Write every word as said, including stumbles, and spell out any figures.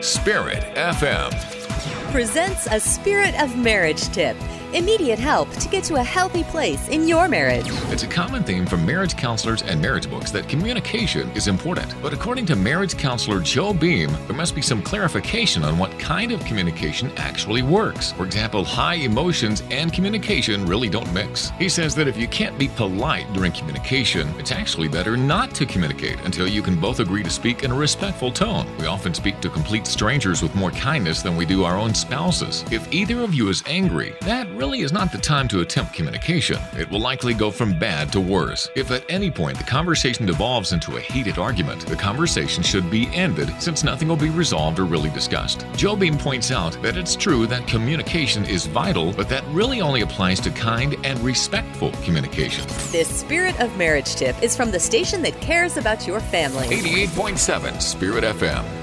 Spirit F M presents a Spirit of Marriage tip. Immediate help to get to a healthy place in your marriage. It's a common theme from marriage counselors and marriage books that communication is important. But according to marriage counselor Joe Beam, there must be some clarification on what kind of communication actually works. For example, high emotions and communication really don't mix. He says that if you can't be polite during communication, it's actually better not to communicate until you can both agree to speak in a respectful tone. We often speak to complete strangers with more kindness than we do our own spouses. If either of you is angry, that really is not the time to attempt communication. It will likely go from bad to worse. If at any point the conversation devolves into a heated argument, the conversation should be ended since nothing will be resolved or really discussed. Joe Beam points out that it's true that communication is vital, but that really only applies to kind and respectful communication. This Spirit of Marriage tip is from the station that cares about your family. eighty-eight point seven Spirit F M.